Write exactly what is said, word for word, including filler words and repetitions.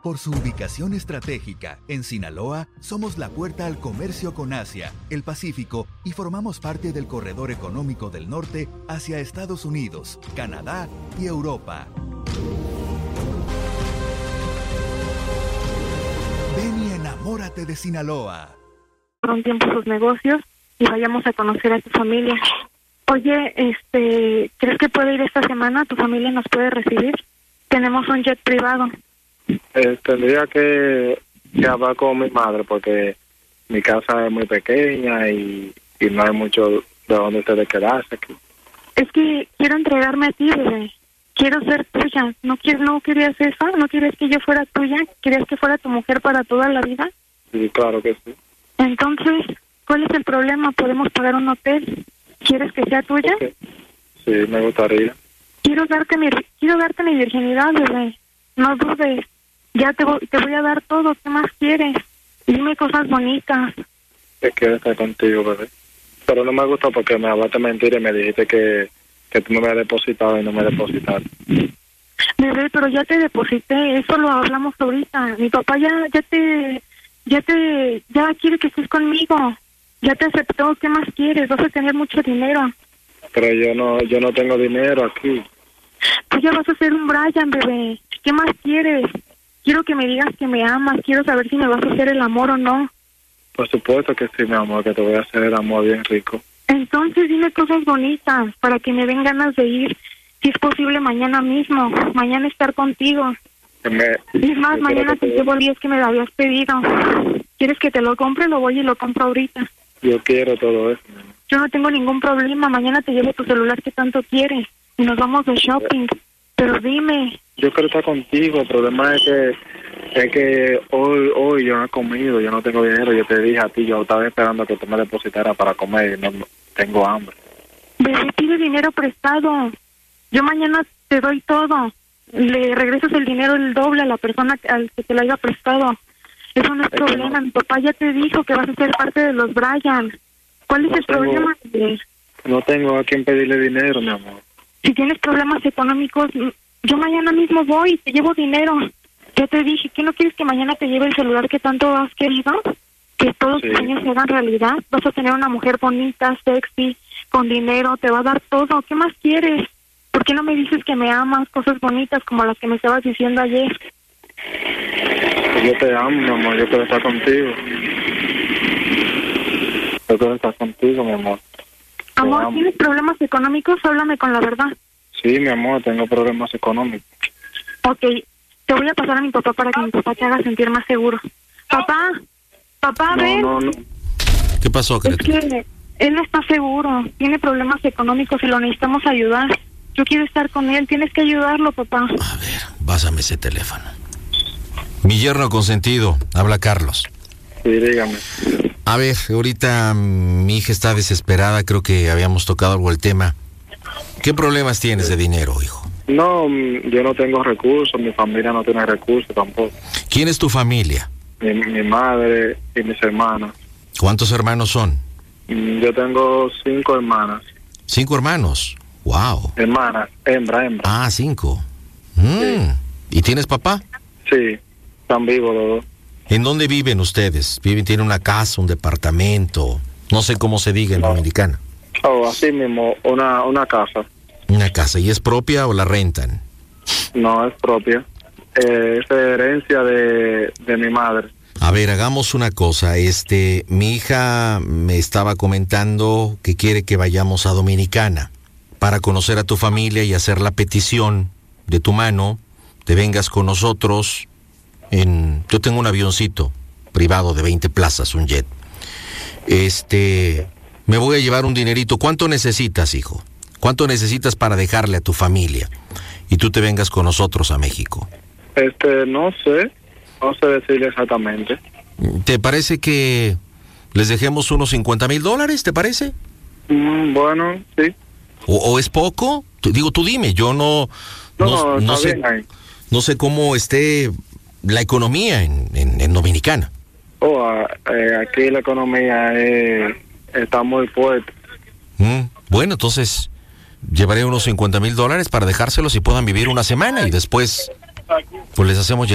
Por su ubicación estratégica, en Sinaloa, somos la puerta al comercio con Asia, el Pacífico y formamos parte del corredor económico del norte hacia Estados Unidos, Canadá y Europa. Ven y enamórate de Sinaloa. Por un tiempo sus negocios y vayamos a conocer a tu familia. Oye, este, ¿crees que puede ir esta semana? ¿Tu familia nos puede recibir? Tenemos un jet privado. Eh, tendría que, que hablar con mi madre porque mi casa es muy pequeña y, y no hay mucho de donde ustedes quedarse aquí. Es que quiero entregarme a ti, bebé. Quiero ser tuya. ¿No quieres, no querías eso? ¿No querías que yo fuera tuya? ¿Querías que fuera tu mujer para toda la vida? Sí, claro que sí. Entonces, ¿cuál es el problema? ¿Podemos pagar un hotel? ¿Quieres que sea tuya? Okay. Sí, me gustaría. Quiero darte mi, quiero darte mi virginidad, bebé. No dudes. Ya te, voy, te voy a dar todo. ¿Qué más quieres? Dime cosas bonitas. Que quiero estar contigo, bebé. Pero no me gustó porque me hablaste mentira y me dijiste que, que tú me habías depositado y no me depositaste. Bebé, pero ya te deposité. Eso lo hablamos ahorita. Mi papá ya, ya te, ya te, ya quiere que estés conmigo. Ya te aceptó. ¿Qué más quieres? Vas a tener mucho dinero. Pero yo no, yo no tengo dinero aquí. Pues ya vas a ser un Brian, bebé. ¿Qué más quieres? Quiero que me digas que me amas. Quiero saber si me vas a hacer el amor o no. Por supuesto que sí, mi amor, que te voy a hacer el amor bien rico. Entonces dime cosas bonitas para que me den ganas de ir. Si es posible, mañana mismo. Mañana estar contigo. Me, es más, mañana te llevo el diez que me lo habías pedido. ¿Quieres que te lo compre? Lo voy y lo compro ahorita. Yo quiero todo eso, mi amor. Yo no tengo ningún problema. Mañana te llevo tu celular que tanto quieres. Y nos vamos de shopping. Pero dime. Yo quiero estar contigo. El problema es que es que hoy hoy yo no he comido. Yo no tengo dinero. Yo te dije a ti, yo estaba esperando que tú me depositaras para comer y no tengo hambre. Bebé, pide dinero prestado. Yo mañana te doy todo. Le regresas el dinero el doble a la persona al que te lo haya prestado. Eso no es, es problema. No. Mi papá ya te dijo que vas a ser parte de los Brian. ¿Cuál es no el tengo, problema? No tengo a quien pedirle dinero, mi amor. Si tienes problemas económicos, yo mañana mismo voy y te llevo dinero. Ya te dije, ¿qué no quieres que mañana te lleve el celular que tanto has querido? Que todos tus sueños se hagan realidad. Vas a tener una mujer bonita, sexy, con dinero, te va a dar todo. ¿Qué más quieres? ¿Por qué no me dices que me amas? Cosas bonitas como las que me estabas diciendo ayer. Yo te amo, mi amor, yo quiero estar contigo. Yo quiero estar contigo, mi amor. Amor, ¿tienes problemas económicos? Háblame con la verdad. Sí, mi amor, tengo problemas económicos. Ok, te voy a pasar a mi papá para que mi papá te haga sentir más seguro. Papá, papá, no, ven. No, no. ¿Qué pasó, criatura? Es que él no está seguro, tiene problemas económicos y lo necesitamos ayudar. Yo quiero estar con él, tienes que ayudarlo, papá. A ver, pásame ese teléfono. Mi yerno consentido, habla Carlos. Sí, dígame. A ver, ahorita mi hija está desesperada, creo que habíamos tocado algo el tema. ¿Qué problemas tienes de dinero, hijo? No, yo no tengo recursos, mi familia no tiene recursos tampoco. ¿Quién es tu familia? Mi, mi madre y mis hermanos. ¿Cuántos hermanos son? Yo tengo cinco hermanas. ¿Cinco hermanos? Wow. Hermanas, hembra, hembra. Ah, cinco. Mm. Sí. ¿Y tienes papá? Sí, están vivos los dos. ¿En dónde viven ustedes? ¿Viven, tienen una casa, un departamento? No sé cómo se diga en no. Dominicana. Oh, así mismo, una, una casa. ¿Una casa? ¿Y es propia o la rentan? No, es propia. Eh, es herencia de, de mi madre. A ver, hagamos una cosa. Este, mi hija me estaba comentando que quiere que vayamos a Dominicana para conocer a tu familia y hacer la petición de tu mano, te vengas con nosotros. En, yo tengo un avioncito privado de veinte plazas, un jet. Este, me voy a llevar un dinerito. ¿Cuánto necesitas, hijo? ¿Cuánto necesitas para dejarle a tu familia? Y tú te vengas con nosotros a México. Este, no sé. No sé decirle exactamente. ¿Te parece que les dejemos unos cincuenta mil dólares? ¿Te parece? Mm, bueno, sí. ¿O, o es poco? Tú, digo, tú dime. Yo no... No, no, no sé, no sé cómo esté la economía en, en, en Dominicana. Oh, eh, aquí la economía eh, está muy fuerte. Mm, bueno, entonces llevaré unos cincuenta mil dólares para dejárselos y puedan vivir una semana y después pues les hacemos